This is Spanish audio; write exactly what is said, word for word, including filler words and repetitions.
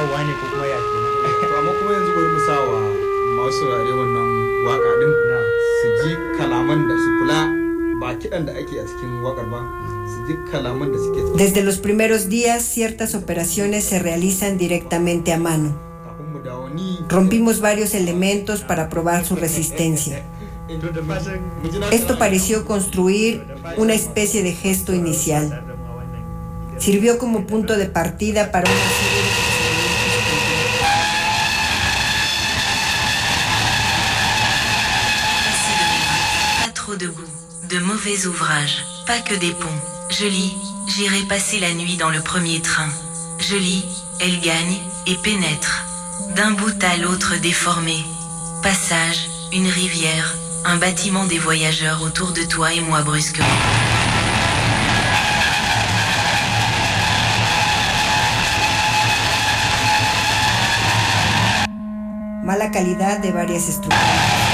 cutarwa ne ko kuma ya kenan. To amma kuma yanzu bari mu sa wa masu saurare wannan waka din su ji kalaman da su kula ba kiɗan da ake a cikin wakar ba su ji kalaman da suke. Desde los primeros días ciertas operaciones se realizan directamente a mano. Rompimos varios elementos para probar su resistencia. Esto pareció construir una especie de gesto inicial. Sirvió como punto de partida para una serie de Pas trop de goût, de mauvais ouvrage, pas que des ponts. Je lis, j'irai passer la nuit dans le premier train. Je lis, elle gagne et pénètre. D'un bout à l'autre déformé. Passage, une rivière, un bâtiment des voyageurs autour de toi et moi brusquement. mala calidad de varias estructuras.